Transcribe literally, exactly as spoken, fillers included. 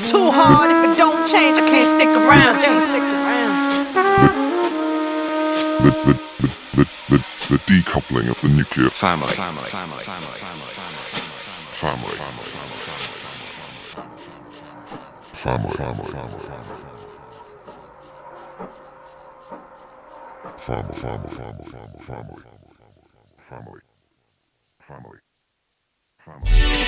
too hard. If it don't change, I can't stick around. Can't stick around. The, the, the, the, the, the decoupling of the nuclear family. Family. Family. Family. Family. Family. Family. Family. Family. Family. Family. Family. Family. Family. Family.